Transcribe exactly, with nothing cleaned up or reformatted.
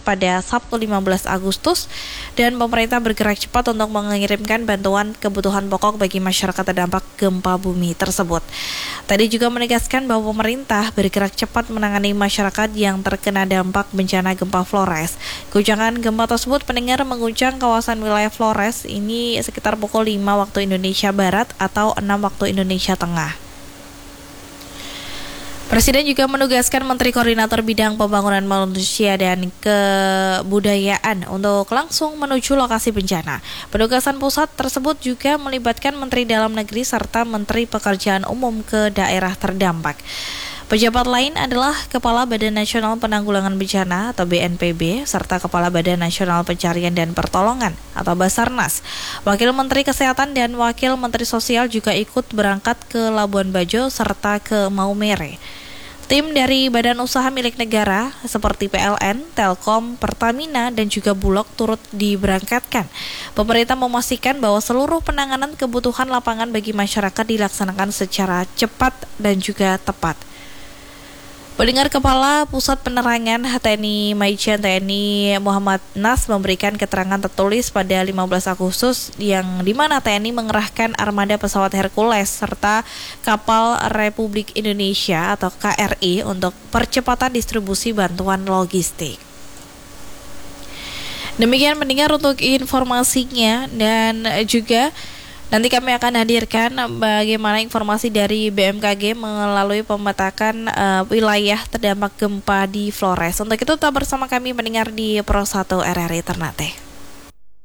pada Sabtu lima belas Agustus dan pemerintah bergerak cepat untuk mengirimkan bantuan kebutuhan pokok bagi masyarakat terdampak gempa bumi tersebut. Tadi juga menegaskan bahwa pemerintah bergerak cepat menangani masyarakat yang terkena dampak bencana gempa Flores. Guncangan gempa tersebut pendengar mengguncang kawasan wilayah Flores ini sekitar pukul lima waktu Indonesia Barat atau enam waktu Indonesia Tengah. Presiden juga menugaskan Menteri Koordinator Bidang Pembangunan Manusia dan Kebudayaan untuk langsung menuju lokasi bencana. Penugasan pusat tersebut juga melibatkan Menteri Dalam Negeri serta Menteri Pekerjaan Umum ke daerah terdampak. Pejabat lain adalah Kepala Badan Nasional Penanggulangan Bencana atau B N P B serta Kepala Badan Nasional Pencarian dan Pertolongan atau Basarnas. Wakil Menteri Kesehatan dan Wakil Menteri Sosial juga ikut berangkat ke Labuan Bajo serta ke Maumere. Tim dari badan usaha milik negara seperti P L N, Telkom, Pertamina, dan juga Bulog turut diberangkatkan. Pemerintah memastikan bahwa seluruh penanganan kebutuhan lapangan bagi masyarakat dilaksanakan secara cepat dan juga tepat. Pendengar Kepala Pusat Penerangan T N I Maijen T N I Muhammad Nas memberikan keterangan tertulis pada lima belas Agustus yang di mana T N I mengerahkan armada pesawat Hercules serta kapal Republik Indonesia atau K R I untuk percepatan distribusi bantuan logistik. Demikian pendengar untuk informasinya dan juga nanti kami akan hadirkan bagaimana informasi dari B M K G melalui pemetakan uh, wilayah terdampak gempa di Flores. Untuk itu tetap bersama kami pendengar di Pro satu R R I Ternate.